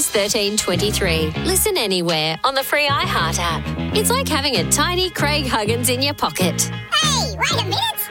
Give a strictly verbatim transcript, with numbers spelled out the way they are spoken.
News thirteen twenty-three. Listen anywhere on the free iHeart app. It's like having a tiny Craig Huggins in your pocket. Hey, wait a minute.